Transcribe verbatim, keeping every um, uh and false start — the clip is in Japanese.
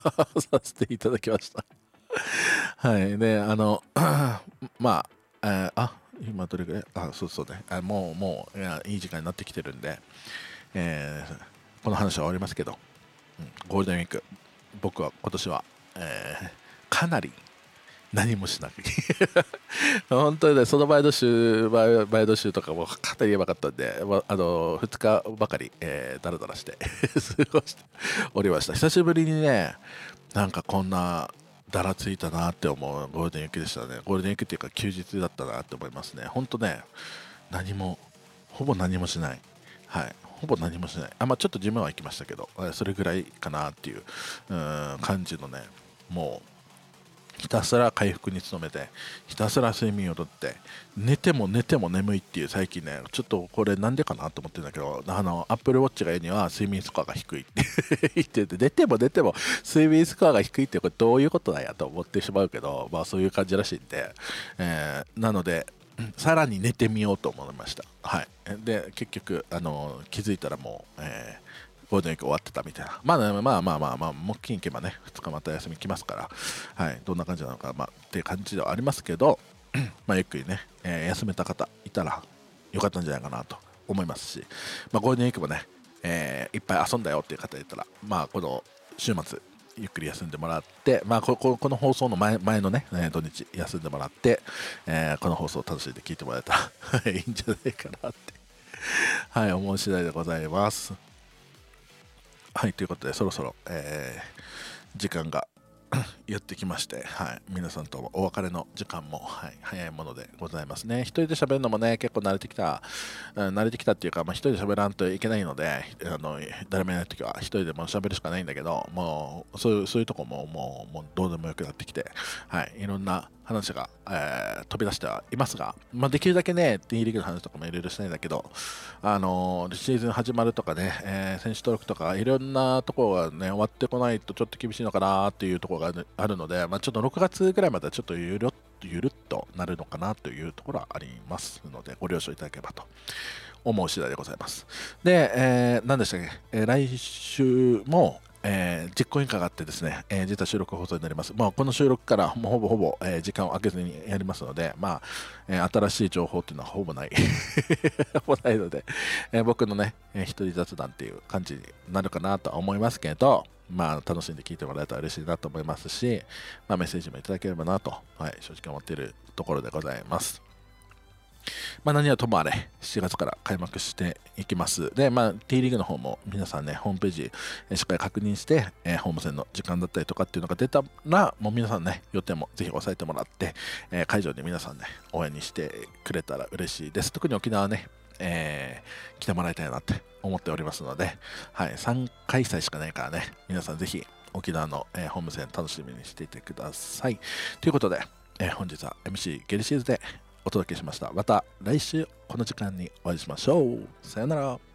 させていただきました。はい。で、あの、まあ、えーあ、今どれぐらいあ、そうそうね。あもう、もういや、いい時間になってきてるんで、えーこの話は終わりますけど、うん、ゴールデンウィーク、僕は今年は、えーかなり何もしなく本当にね、その前の週、前前の週とかもかなりやばかったんで、まあのふつかばかり、えー、だらだらして過ごしておりました。久しぶりにね、なんかこんなだらついたなって思うゴールデンウィークでしたね。ゴールデンウィークっていうか休日だったなって思いますね。本当ね、何も、ほぼ何もしない。はい。ほぼ何もしない。あ、まあちょっとジムは行きましたけど、それぐらいかなっていう、うーん感じのね、もう、ひたすら回復に努めて、ひたすら睡眠をとって、寝ても寝ても眠いっていう最近ね、ちょっとこれなんでかなと思ってるんだけど、あの、アップルウォッチが言うには睡眠スコアが低いって言ってて、寝ても寝ても睡眠スコアが低いってこれどういうことだやと思ってしまうけど、まあそういう感じらしいんで、えー、なので、さらに寝てみようと思いました。はい。で、結局、あの、気づいたらもう、えーゴールデンウィーク終わってたみたいな。まあ、ね、まあまあまあまあ、木金行けばね、ふつかまた休み来ますから、はい、どんな感じなのか、まあ、っていう感じではありますけど、まあ、ゆっくりね、えー休めた方いたらよかったんじゃないかなと思いますし、まあ、ゴールデンウィークもね、えーいっぱい遊んだよっていう方いたら、まあ、この週末、ゆっくり休んでもらって、まあ、こここの放送の前前のね、えー土日休んでもらって、えーこの放送を楽しんで聞いてもらえたらいいんじゃないかなって、はい、思う次第でございます。はい、ということで、そろそろ、えー時間がやってきまして、はい、皆さんとお別れの時間も、はい、早いものでございますね。一人で喋るのもね、結構慣れてきた、うん慣れてきたっていうか、まあ、一人で喋らんといけないので、あの誰もいないときは一人でも喋るしかないんだけど、もうそういうそういうとこももうもうどうでもよくなってきて、はい、いろんな話が、えー飛び出してはいますが、まあ、できるだけね、T リーグの話とかもいろいろしたいんだけど、あのーシーズン始まるとかね、えー選手登録とかいろんなところがね、終わってこないとちょっと厳しいのかなっていうところがあるあるので、まあ、ちょっとろくがつぐらいまではちょっとゆるっゆるっとなるのかなというところはありますので、ご了承いただければと思う次第でございます。で、えー、何でしたっけ、えー来週も、えー実行委員会があってですね、えー実は収録放送になります。まあ、この収録からもうほぼほぼ、えー時間を空けずにやりますので、まあ、えー新しい情報っていうのはほぼないほぼないので、えー僕のね、えー一人雑談っていう感じになるかなとは思いますけど、まあ、楽しんで聞いてもらえたら嬉しいなと思いますし、まあ、メッセージもいただければなと、はい、正直思っているところでございます。まあ、何はともあれ、しちがつから開幕していきます。で、まあ、T リーグの方も皆さんね、ホームページ、えーしっかり確認して、えーホーム戦の時間だったりとかっていうのが出たら、もう皆さんね、予定もぜひ押さえてもらって、えー会場で皆さんね、応援にしてくれたら嬉しいです。特に沖縄ね、えー来てもらいたいなって思っておりますので、はい、さんかいさいしかないからね、皆さんぜひ沖縄の、えーホーム戦楽しみにしていてください。ということで、えー本日は エムシー ゲリシーズでお届けしました。また来週この時間にお会いしましょう。さよなら。